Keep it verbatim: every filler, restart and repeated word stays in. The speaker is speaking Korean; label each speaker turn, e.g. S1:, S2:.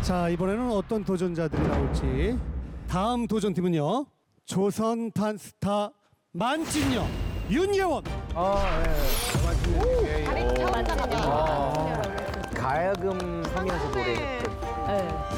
S1: 자, 이번에는 어떤 도전자들이 나올지. 다음 도전팀은요. 조선 단스타 만찢녀 윤예원.
S2: 아, 예.
S3: 다리 차원자가
S2: 가야금 하면서 노래.
S3: 네.